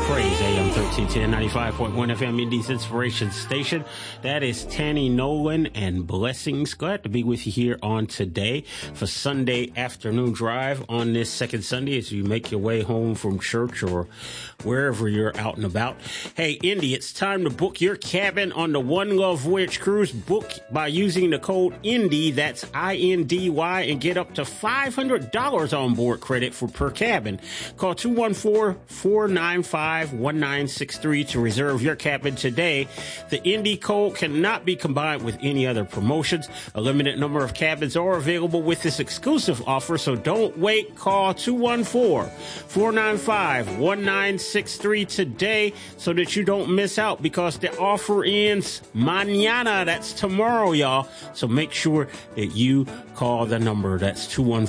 Praise AM 1310, 95.1 FM, Indy's Inspiration Station. That is Tanny Nolan and Blessings. Glad to be with you here on today for Sunday afternoon drive on this second Sunday as you make your way home from church or wherever you're out and about. Hey, Indy, it's time to book your cabin on the One Love Voyage Cruise. Book by using the code INDY, that's I-N-D-Y, and get up to $500 on board credit for per cabin. Call 214-495-1963 to reserve your cabin today. The Indy code cannot be combined with any other promotions. A limited number of cabins are available with this exclusive offer, so don't wait. Call 214-495-1963 today so that you don't miss out, because the offer ends mañana. That's tomorrow, y'all. So make sure that you call the number. That's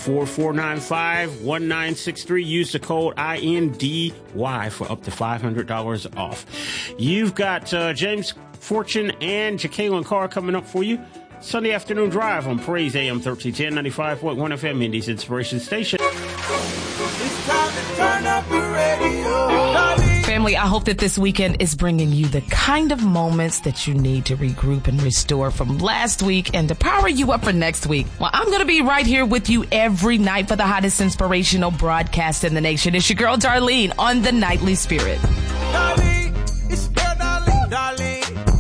214-495-1963. Use the code INDY for up to $500 off. You've got James Fortune and Jacqueline Carr coming up for you. Sunday afternoon drive on Praise AM 1310, 95.1 FM, Indy's Inspiration Station. It's time to turn up the radio. Family, I hope that this weekend is bringing you the kind of moments that you need to regroup and restore from last week and to power you up for next week. Well, I'm going to be right here with you every night for the hottest inspirational broadcast in the nation. It's your girl, Darlene, on the Nightly Spirit. Darlene, it's your girl, Darlene,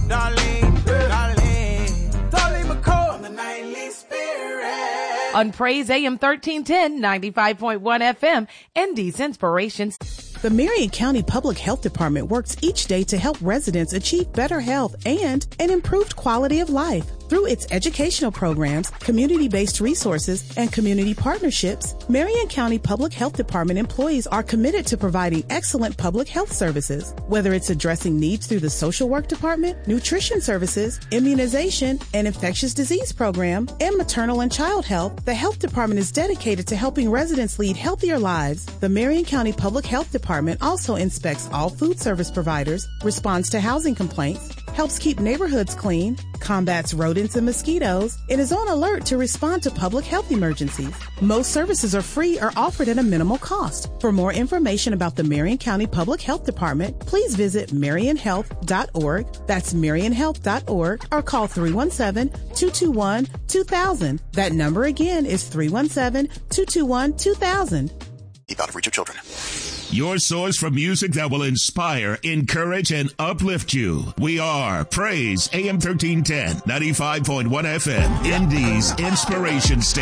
Darlene McCall on the Nightly Spirit. On Praise AM 1310, 95.1 FM, Indy's Inspirations. The Marion County Public Health Department works each day to help residents achieve better health and an improved quality of life. Through its educational programs, community-based resources, and community partnerships, Marion County Public Health Department employees are committed to providing excellent public health services. Whether it's addressing needs through the social work department, nutrition services, immunization, and infectious disease program, and maternal and child health, the health department is dedicated to helping residents lead healthier lives. The Marion County Public Health Department also inspects all food service providers, responds to housing complaints, helps keep neighborhoods clean, combats rodents and mosquitoes, and is on alert to respond to public health emergencies. Most services are free or offered at a minimal cost. For more information about the Marion County Public Health Department, please visit marionhealth.org. That's marionhealth.org, or call 317-221-2000. That number again is 317-221-2000. Keep out of reach of children. Your source for music that will inspire, encourage, and uplift you. We are Praise AM 1310, 95.1 FM, Indy's Inspiration Station.